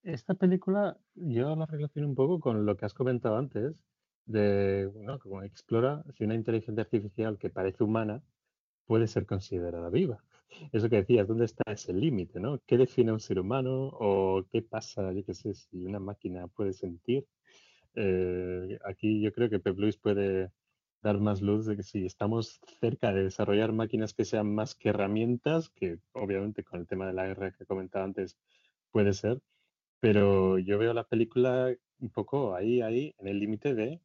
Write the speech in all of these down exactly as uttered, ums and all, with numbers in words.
Esta película yo la relaciono un poco con lo que has comentado antes, de, bueno, como explora si una inteligencia artificial que parece humana puede ser considerada viva. Eso que decías, ¿dónde está ese límite, no? ¿Qué define a un ser humano o qué pasa, yo qué sé, si una máquina puede sentir? Eh, aquí yo creo que Pep Luis puede dar más luz de que si estamos cerca de desarrollar máquinas que sean más que herramientas, que obviamente con el tema de la guerra que he comentado antes puede ser, pero yo veo la película un poco ahí, ahí, en el límite de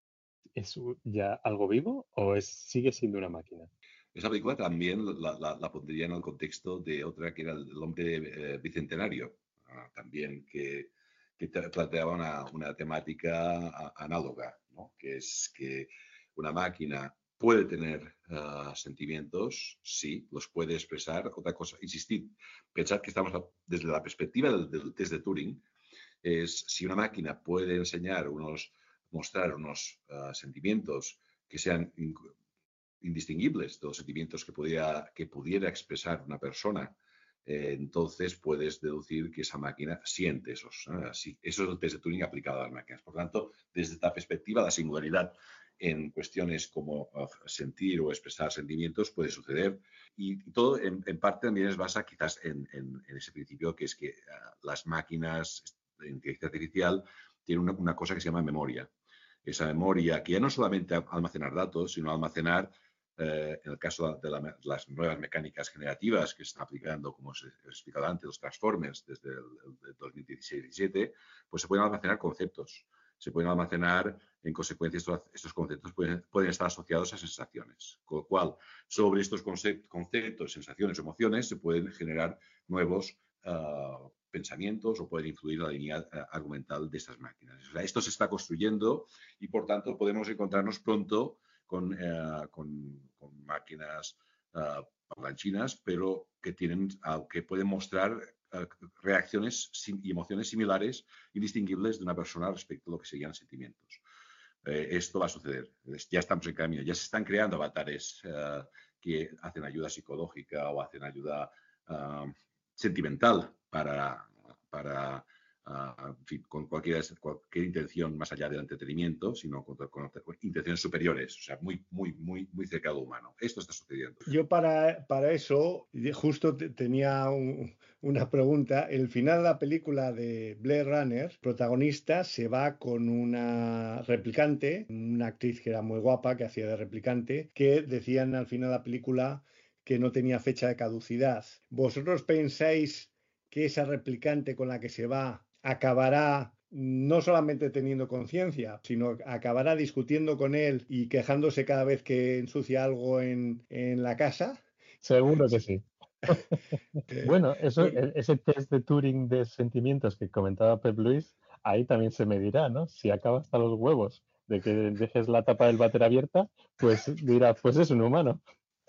¿es u- ya algo vivo o es, sigue siendo una máquina? Esa película también la, la- la pondría en el contexto de otra que era El hombre eh, bicentenario, ah, también que, que tra- planteaba una, una temática a- análoga, ¿no? Que es que una máquina puede tener ah, sentimientos, sí, los puede expresar. Otra cosa, insistir, pensar que estamos a- desde la perspectiva del, del test de Turing, es si una máquina puede enseñar unos, mostrar unos ah, sentimientos que sean indistinguibles de los sentimientos que pudiera, que pudiera expresar una persona, eh, entonces puedes deducir que esa máquina siente esos. ¿Eh? Así, eso es el test de Turing aplicado a las máquinas. Por lo tanto, desde esta perspectiva, la singularidad en cuestiones como uh, sentir o expresar sentimientos puede suceder. Y, y todo, en, en, parte, también es basa quizás en, en, en ese principio que es que uh, las máquinas de inteligencia artificial tienen una, una cosa que se llama memoria. Esa memoria que ya no solamente almacenar datos, sino almacenar eh, en el caso de la, las nuevas mecánicas generativas que se están aplicando, como os he explicado antes, los transformers desde el, el dos mil dieciséis diecisiete, pues se pueden almacenar conceptos. Se pueden almacenar, en consecuencia, estos, estos conceptos pueden, pueden, estar asociados a sensaciones. Con lo cual, sobre estos concept, conceptos, sensaciones o emociones, se pueden generar nuevos uh, pensamientos o pueden influir en la línea uh, argumental de estas máquinas. O sea, esto se está construyendo y, por tanto, podemos encontrarnos pronto con, eh, con, con máquinas uh, parlanchinas, pero que, tienen, uh, que pueden mostrar uh, reacciones y emociones similares, indistinguibles de una persona respecto a lo que serían sentimientos. Eh, esto va a suceder. Ya estamos en camino. Ya se están creando avatares uh, que hacen ayuda psicológica o hacen ayuda uh, sentimental para, para Uh, en fin, con cualquier, cualquier intención más allá del entretenimiento, sino con, con, con, intenciones superiores, o sea, muy, muy, muy, muy cerca de lo humano. Esto está sucediendo. Yo para, para eso justo te, tenía un, una pregunta. El final de la película de Blade Runner, el protagonista se va con una replicante, una actriz que era muy guapa, que hacía de replicante, que decían al final de la película que no tenía fecha de caducidad. ¿Vosotros pensáis que esa replicante con la que se va acabará no solamente teniendo conciencia, sino acabará discutiendo con él y quejándose cada vez que ensucia algo en, en la casa? Seguro que Sí. sí. Eh, Bueno, eso, pues, e- ese test de Turing de sentimientos que comentaba Pep Luis, ahí también se medirá, ¿no? Si acaba hasta los huevos de que dejes la tapa del váter abierta, pues dirá, pues es un humano.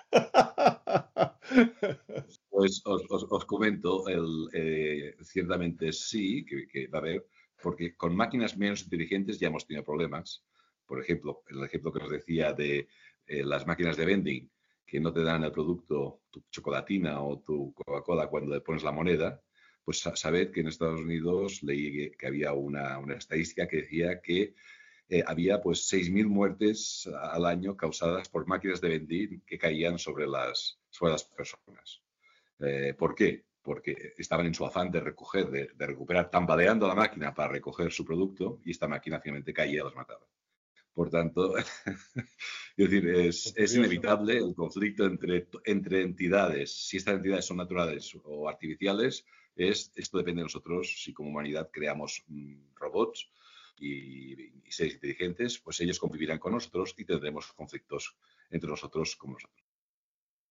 Pues os, os, os comento, el, eh, ciertamente sí, que, que, va a haber, porque con máquinas menos inteligentes ya hemos tenido problemas. Por ejemplo, el ejemplo que os decía de eh, las máquinas de vending, que no te dan el producto, tu chocolatina o tu Coca-Cola cuando le pones la moneda, pues sabed que en Estados Unidos leí que había una, una estadística que decía que eh, había pues seis mil muertes al año causadas por máquinas de vending que caían sobre las, sobre las personas. Eh, ¿Por qué? Porque estaban en su afán de recoger, de, de, recuperar, tambaleando la máquina para recoger su producto y esta máquina finalmente caía y los mataba. Por tanto, es decir, es, es inevitable el conflicto entre, entre entidades. Si estas entidades son naturales o artificiales, es, esto depende de nosotros. Si como humanidad creamos mmm, robots y, y seres inteligentes, pues ellos convivirán con nosotros y tendremos conflictos entre nosotros como nosotros.